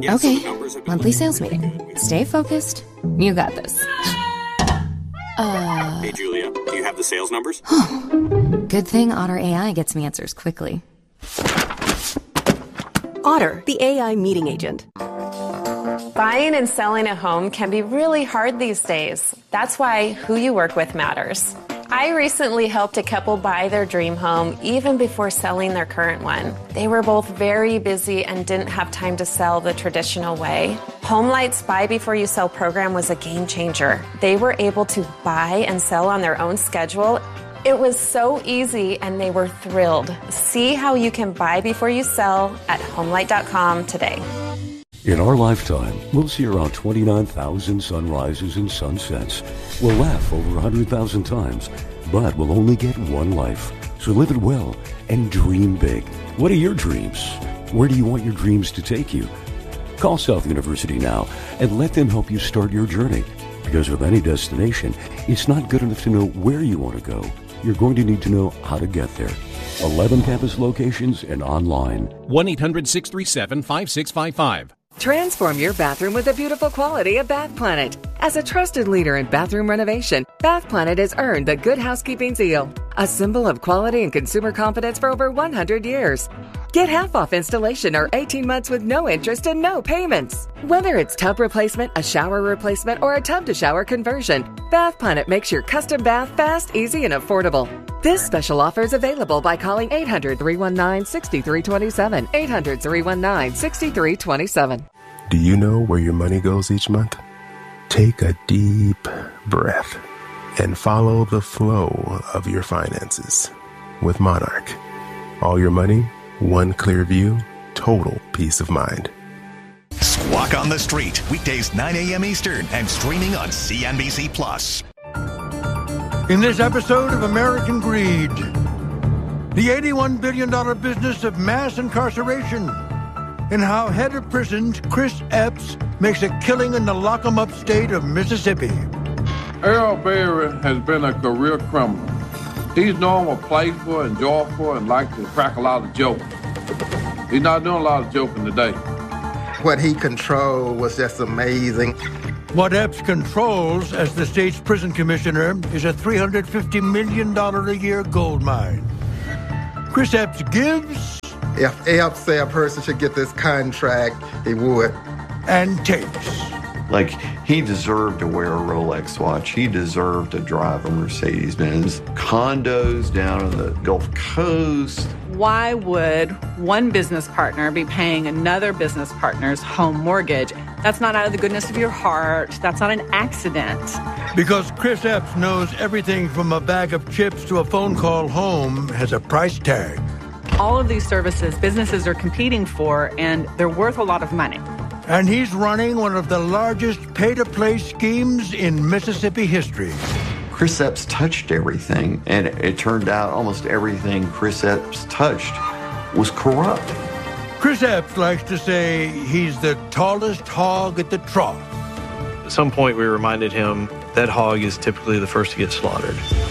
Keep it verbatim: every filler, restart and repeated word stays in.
Okay, monthly sales meeting. Stay focused. You got this. Uh... Hey, Julia, do you have the sales numbers? Good thing Otter A I gets me answers quickly. Otter, the A I meeting agent. Buying and selling a home can be really hard these days. That's why who you work with matters. I recently helped a couple buy their dream home even before selling their current one. They were both very busy and didn't have time to sell the traditional way. HomeLight's Buy Before You Sell program was a game changer. They were able to buy and sell on their own schedule. It was so easy and they were thrilled. See how you can buy before you sell at homelight dot com today. In our lifetime, we'll see around twenty-nine thousand sunrises and sunsets. We'll laugh over one hundred thousand times, but we'll only get one life. So live it well and dream big. What are your dreams? Where do you want your dreams to take you? Call South University now and let them help you start your journey. Because with any destination, it's not good enough to know where you want to go. You're going to need to know how to get there. eleven campus locations and online. one eight hundred six three seven five six five five. Transform your bathroom with the beautiful quality of Bath Planet. As a trusted leader in bathroom renovation, Bath Planet has earned the Good Housekeeping seal, a symbol of quality and consumer confidence for over one hundred years. Get half off installation or eighteen months with no interest and no payments. Whether it's tub replacement, a shower replacement, or a tub-to-shower conversion, Bath Planet makes your custom bath fast, easy, and affordable. This special offer is available by calling eight hundred, three one nine, six three two seven, eight hundred, three one nine, six three two seven. Do you know where your money goes each month? Take a deep breath and follow the flow of your finances with Monarch. All your money, one clear view, total peace of mind. Squawk on the Street, weekdays nine a.m. Eastern and streaming on C N B C Plus. In this episode of American Greed, the eighty-one billion dollars business of mass incarceration, and how head of prisons Chris Epps makes a killing in the lock-em-up state of Mississippi. Earl Berry has been a career criminal. He's normal, playful, and joyful, and likes to crack a lot of jokes. He's not doing a lot of joking today. What he controlled was just amazing. What Epps controls as the state's prison commissioner is a three hundred fifty million dollars a year gold mine. Chris Epps gives... If Epps said a person should get this contract, he would. And takes. Like, he deserved to wear a Rolex watch. He deserved to drive a Mercedes-Benz. Condos down on the Gulf Coast. Why would one business partner be paying another business partner's home mortgage? That's not out of the goodness of your heart. That's not an accident. Because Chris Epps knows everything from a bag of chips to a phone call home has a price tag. All of these services businesses are competing for, and they're worth a lot of money. And he's running one of the largest pay-to-play schemes in Mississippi history. Chris Epps touched everything, and it turned out almost everything Chris Epps touched was corrupt. Chris Epps likes to say he's the tallest hog at the trough. At some point, we reminded him that hog is typically the first to get slaughtered.